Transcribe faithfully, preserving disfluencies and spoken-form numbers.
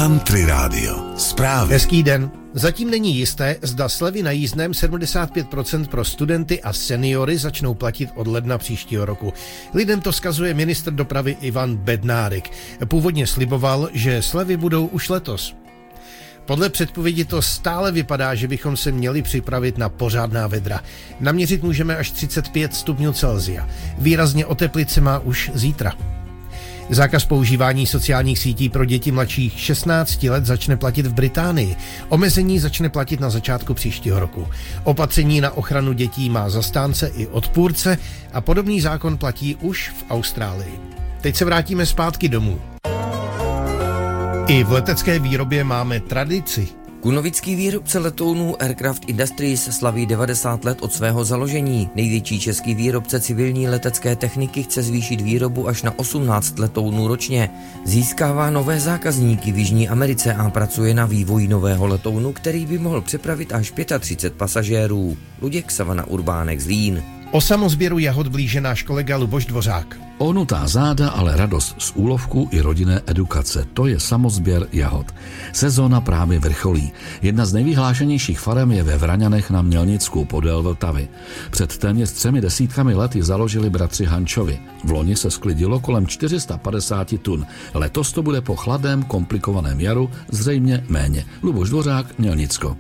Country Radio. Zprávy. Hezký den. Zatím není jisté, zda slevy na jízdném sedmdesát pět procent pro studenty a seniory začnou platit od ledna příštího roku. Lidem to vzkazuje ministr dopravy Ivan Bednárik. Původně sliboval, že slevy budou už letos. Podle předpovědi to stále vypadá, že bychom se měli připravit na pořádná vedra. Naměřit můžeme až třicet pět stupňů Celsia. Výrazně oteplit se má už zítra. Zákaz používání sociálních sítí pro děti mladších šestnácti let začne platit v Británii. Omezení začne platit na začátku příštího roku. Opatření na ochranu dětí má zastánce i odpůrce a podobný zákon platí už v Austrálii. Teď se vrátíme zpátky domů. I v letecké výrobě máme tradici. Kunovický výrobce letounů Aircraft Industries slaví devadesát let od svého založení. Největší český výrobce civilní letecké techniky chce zvýšit výrobu až na osmnáct letounů ročně. Získává nové zákazníky v Jižní Americe a pracuje na vývoji nového letounu, který by mohl přepravit až třicet pět pasažérů. Luděk Savana Urbánek, Zlín. O samozběru jahod blíže náš kolega Luboš Dvořák. Ohnutá záda, ale radost z úlovku i rodinné edukace. To je samozběr jahod. Sezóna právě vrcholí. Jedna z nejvyhlášenějších farem je ve Vraňanech na Mělnicku podél Vltavy. Před téměř třemi desítkami let ji založili bratři Hančovi. V loni se sklidilo kolem čtyři sta padesát tun. Letos to bude po chladném, komplikovaném jaru zřejmě méně. Luboš Dvořák, Mělnicko.